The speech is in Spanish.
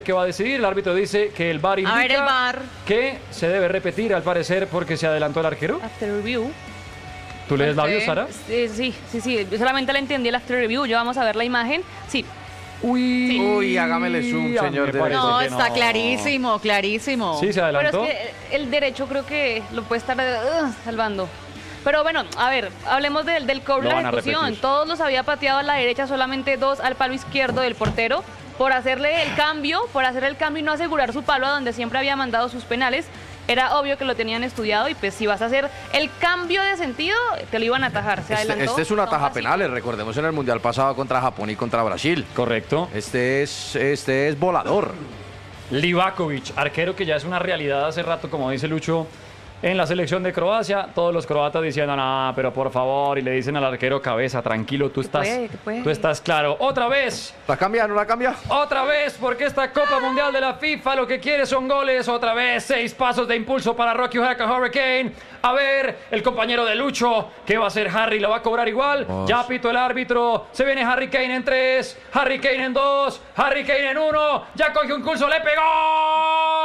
que va a decidir. El árbitro dice que el VAR indica A ver el VAR. que se debe repetir, al parecer, porque se adelantó el arquero. After review. ¿Tú lees labios, Sara? Sí. Yo solamente le entendí el after review. Ya vamos a ver la imagen. Sí. Uy, hágamele zoom, señor. No, está clarísimo. Sí, se adelantó. Pero es que el derecho creo que lo puede estar salvando. Pero bueno, a ver, hablemos del cobro de la ejecución. Todos los había pateado a la derecha, solamente 2 al palo izquierdo del portero. Por hacerle el cambio, y no asegurar su palo a donde siempre había mandado sus penales. Era obvio que lo tenían estudiado y pues si vas a hacer el cambio de sentido, te lo iban a atajar. Se adelantó. Este es una ataja penales, recordemos en el Mundial pasado contra Japón y contra Brasil. Correcto. Este es volador. Livakovic, arquero que ya es una realidad hace rato, como dice Lucho, en la selección de Croacia. Todos los croatas diciendo, no, pero por favor, y le dicen al arquero, cabeza, tranquilo, tú estás claro. Otra vez. ¿La cambia? ¿No la cambia? Otra vez, porque esta Copa Mundial de la FIFA lo que quiere son goles. Otra vez, 6 pasos de impulso para Rocky Haka Hurricane. A ver, el compañero de Lucho, ¿qué va a hacer Harry? ¿Lo va a cobrar igual? Ya pitó el árbitro. Se viene Harry Kane en 3, Harry Kane en 2, Harry Kane en 1. Ya cogió un pulso, le pegó.